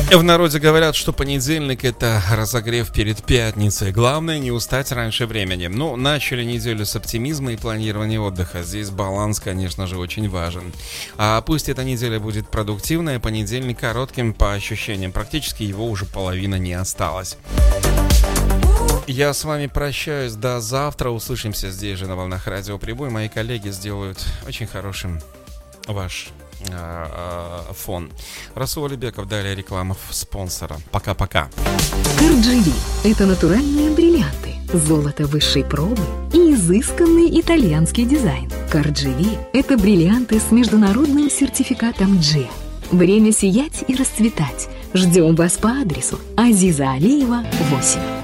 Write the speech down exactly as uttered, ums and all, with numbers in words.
В народе говорят, что понедельник — это разогрев перед пятницей. Главное не устать раньше времени. Ну, начали неделю с оптимизма и планирования отдыха. Здесь баланс, конечно же, очень важен. А пусть эта неделя будет продуктивная, понедельник коротким по ощущениям. Практически его уже половина не осталось. Я с вами прощаюсь до завтра. Услышимся здесь же на волнах Радио Прибой. Мои коллеги сделают очень хорошим ваш фон. Расул Алибеков, далее реклама спонсора. Пока-пока. Карджили – это натуральные бриллианты, золото высшей пробы и изысканный итальянский дизайн. Карджили – это бриллианты с международным сертификатом джи. Время сиять и расцветать. Ждем вас по адресу Азиза Алиева, восемь.